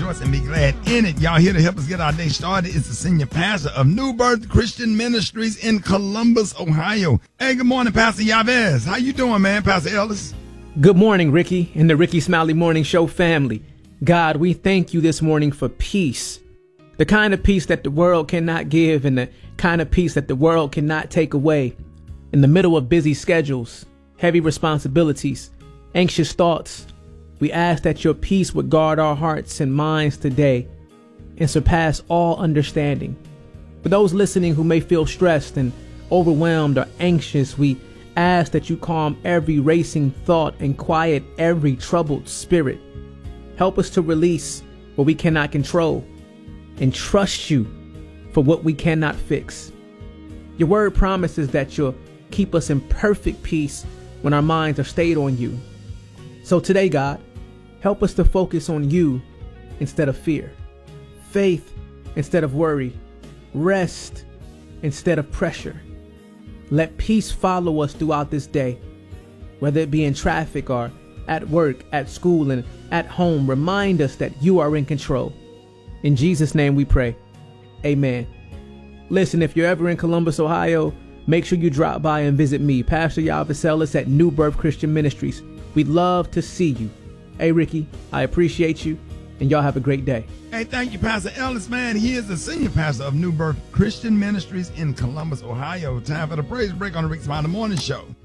rejoice and be glad in it. Y'all here to help us get our day started. It's the senior pastor of New Birth Christian Ministries in Columbus, Ohio. Hey, good morning, Pastor Yavez. How you doing, man, Pastor Ellis? Good morning, Ricky and the Ricky Smiley Morning Show family. God, we thank you this morning for peace. The kind of peace that the world cannot give and the kind of peace that the world cannot take away. In the middle of busy schedules, heavy responsibilities, anxious thoughts, we ask that your peace would guard our hearts and minds today and surpass all understanding. For those listening who may feel stressed and overwhelmed or anxious, we ask that you calm every racing thought and quiet every troubled spirit. Help us to release what we cannot control and trust you for what we cannot fix. Your word promises that you'll keep us in perfect peace when our minds are stayed on you. So today, God, help us to focus on you instead of fear, faith instead of worry, rest instead of pressure. Let peace follow us throughout this day, whether it be in traffic or at work, at school, and at home. Remind us that you are in control. In Jesus' name we pray. Amen. Listen, if you're ever in Columbus, Ohio, make sure you drop by and visit me, Pastor Yavez Ellis at New Birth Christian Ministries. We'd love to see you. Hey, Ricky, I appreciate you, and y'all have a great day. Hey, thank you, Pastor Ellis, man. He is the senior pastor of New Birth Christian Ministries in Columbus, Ohio. Time for the praise break on the Ricky Smiley Morning Show.